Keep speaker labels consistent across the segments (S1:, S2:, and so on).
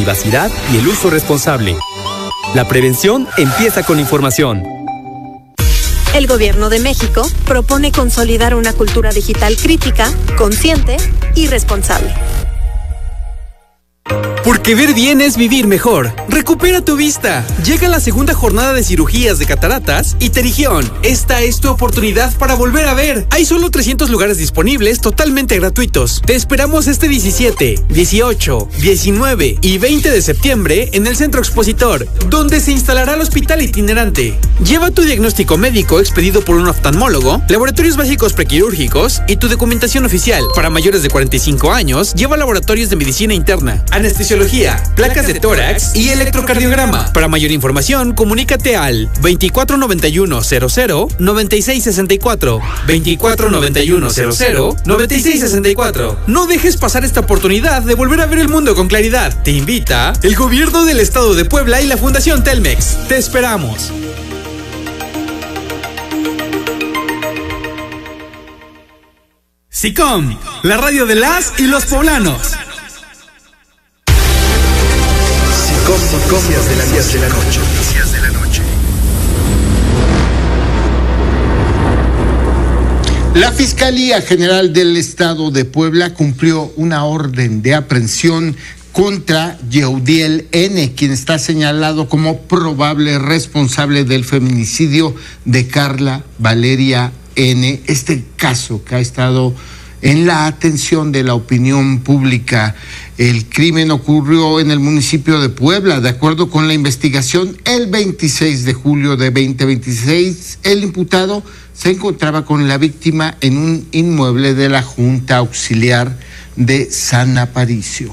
S1: privacidad y el uso responsable. La prevención empieza con información.
S2: El Gobierno de México propone consolidar una cultura digital crítica, consciente y responsable.
S3: Porque ver bien es vivir mejor. Recupera tu vista. Llega la segunda jornada de cirugías de cataratas y pterigión. Esta es tu oportunidad para volver a ver. Hay solo 300 lugares disponibles totalmente gratuitos. Te esperamos este 17, 18, 19 y 20 de septiembre en el Centro Expositor, donde se instalará el hospital itinerante. Lleva tu diagnóstico médico expedido por un oftalmólogo, laboratorios básicos prequirúrgicos y tu documentación oficial. Para mayores de 45 años, lleva laboratorios de medicina interna, anestesiología, placas de tórax y electrocardiograma. Para mayor información, comunícate al 249100-9664. 249100-9664. No dejes pasar esta oportunidad de volver a ver el mundo con claridad. Te invita el Gobierno del Estado de Puebla y la Fundación Telmex. Te esperamos. SICOM, la radio de las y los poblanos.
S4: Noticias de las 10 de la noche. Noticias de la noche. La Fiscalía General del Estado de Puebla cumplió una orden de aprehensión contra Yeudiel N., quien está señalado como probable responsable del feminicidio de Carla Valeria N. Este caso que ha estado en la atención de la opinión pública. El crimen ocurrió en el municipio de Puebla. De acuerdo con la investigación, el 26 de julio de 2026, el imputado se encontraba con la víctima en un inmueble de la Junta Auxiliar de San Aparicio.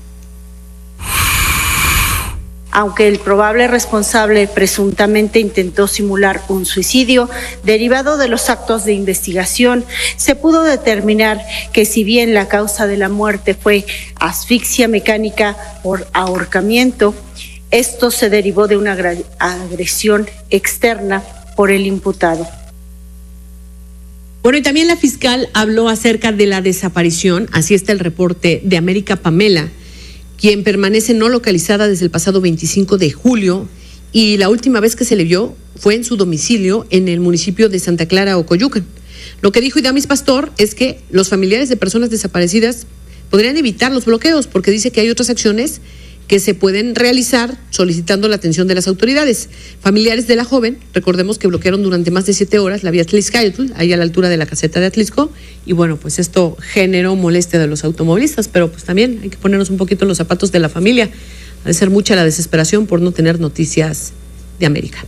S5: Aunque el probable responsable presuntamente intentó simular un suicidio, derivado de los actos de investigación, se pudo determinar que si bien la causa de la muerte fue asfixia mecánica por ahorcamiento, esto se derivó de una agresión externa por el imputado.
S6: Bueno, y también la fiscal habló acerca de la desaparición, así está el reporte de América Pamela, quien permanece no localizada desde el pasado 25 de julio y la última vez que se le vio fue en su domicilio en el municipio de Santa Clara, Ocoyucan. Lo que dijo Idamis Pastor es que los familiares de personas desaparecidas podrían evitar los bloqueos porque dice que hay otras acciones que se pueden realizar solicitando la atención de las autoridades. Familiares de la joven, recordemos que bloquearon durante más de 7 horas la vía Atlixcayotl, ahí a la altura de la caseta de Atlixco, y bueno, pues esto generó molestia de los automovilistas, pero pues también hay que ponernos un poquito en los zapatos de la familia. Ha de ser mucha la desesperación por no tener noticias de América.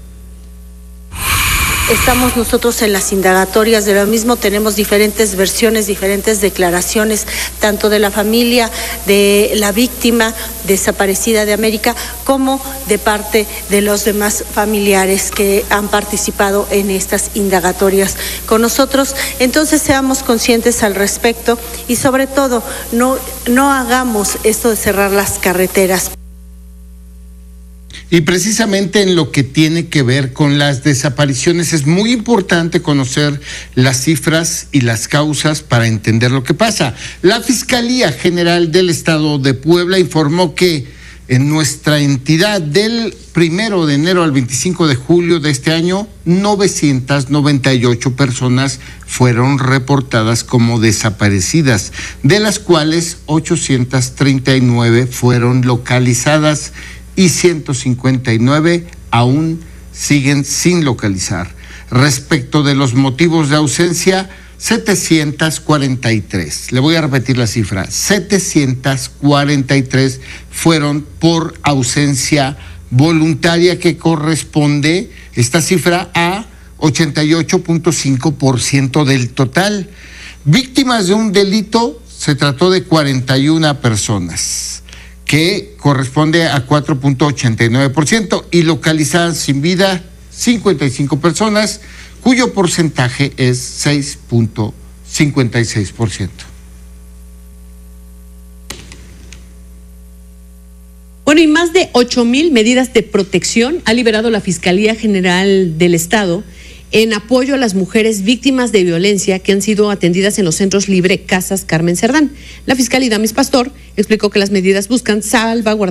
S5: Estamos nosotros en las indagatorias de lo mismo, tenemos diferentes versiones, diferentes declaraciones, tanto de la familia de la víctima desaparecida de América, como de parte de los demás familiares que han participado en estas indagatorias con nosotros. Entonces seamos conscientes al respecto y sobre todo no hagamos esto de cerrar las carreteras.
S4: Y precisamente en lo que tiene que ver con las desapariciones es muy importante conocer las cifras y las causas para entender lo que pasa. La Fiscalía General del Estado de Puebla informó que en nuestra entidad del 1 de enero al 25 de julio de este año, 998 personas fueron reportadas como desaparecidas, de las cuales 839 fueron localizadas y 159 aún siguen sin localizar. Respecto de los motivos de ausencia, 743. Le voy a repetir la cifra. 743 fueron por ausencia voluntaria, que corresponde esta cifra a 88.5% del total. Víctimas de un delito, se trató de 41 personas, que corresponde a 4.89%, y localizadas sin vida 55 personas, cuyo porcentaje es 6.56%.
S6: Bueno, y más de 8,000 medidas de protección ha liberado la Fiscalía General del Estado en apoyo a las mujeres víctimas de violencia que han sido atendidas en los centros Libre Casas Carmen Cerdán. La fiscal Idamis Pastor explicó que las medidas buscan salvaguardar